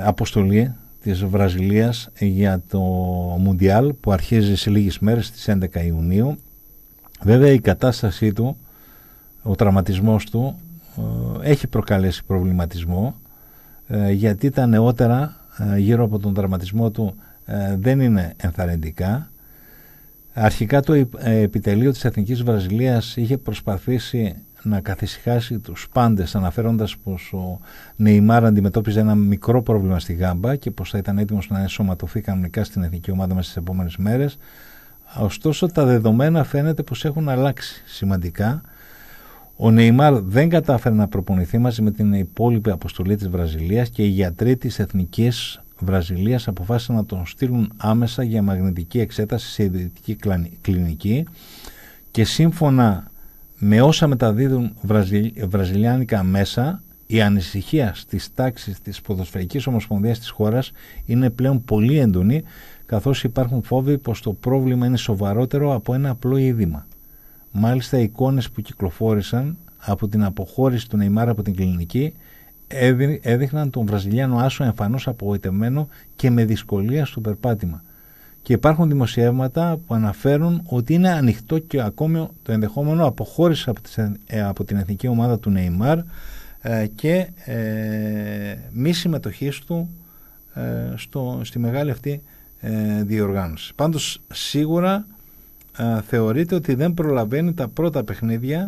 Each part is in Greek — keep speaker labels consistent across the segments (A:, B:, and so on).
A: αποστολή της Βραζιλίας για το Μουντιάλ που αρχίζει σε λίγες μέρες, στις 11 Ιουνίου. Βέβαια η κατάστασή του, ο τραυματισμός του έχει προκαλέσει προβληματισμό, γιατί τα νεότερα γύρω από τον τραυματισμό του δεν είναι ενθαρρυντικά. Αρχικά το επιτελείο της Εθνικής Βραζιλίας είχε προσπαθήσει να καθησυχάσει τους πάντες, αναφέροντας πως ο Νεϊμάρ αντιμετώπιζε ένα μικρό πρόβλημα στη γάμπα και πως θα ήταν έτοιμος να ενσωματωθεί κανονικά στην εθνική ομάδα μέσα στις επόμενες μέρες. Ωστόσο τα δεδομένα φαίνεται πως έχουν αλλάξει σημαντικά. Ο Νεϊμάρ δεν κατάφερε να προπονηθεί μαζί με την υπόλοιπη αποστολή της Βραζιλίας και οι γιατροί της Εθνικής Βραζιλίας αποφάσισαν να τον στείλουν άμεσα για μαγνητική εξέταση σε ιδιωτική κλινική, και σύμφωνα με όσα μεταδίδουν βραζιλιάνικα μέσα, η ανησυχία στις τάξεις της ποδοσφαιρικής ομοσπονδίας της χώρας είναι πλέον πολύ έντονη, καθώς υπάρχουν φόβοι πως το πρόβλημα είναι σοβαρότερο από ένα απλό είδημα. Μάλιστα οι εικόνες που κυκλοφόρησαν από την αποχώρηση του Νεϊμάρ από την κλινική έδειχναν τον Βραζιλιάνο άσο εμφανώς απογοητευμένο και με δυσκολία στο περπάτημα. Και υπάρχουν δημοσιεύματα που αναφέρουν ότι είναι ανοιχτό και ακόμη το ενδεχόμενο αποχώρηση από την εθνική ομάδα του Νεϊμάρ και μη συμμετοχής του στη μεγάλη αυτή διοργάνωση. Πάντως σίγουρα θεωρείται ότι δεν προλαβαίνει τα πρώτα παιχνίδια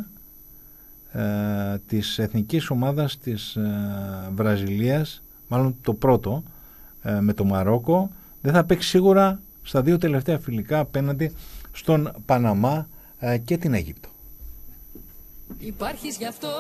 A: της εθνικής ομάδας της Βραζιλίας, μάλλον το πρώτο με το Μαρόκο. Δεν θα παίξει σίγουρα στα δύο τελευταία φιλικά απέναντι στον Παναμά και την Αίγυπτο. Υπάρχεις γι' αυτό.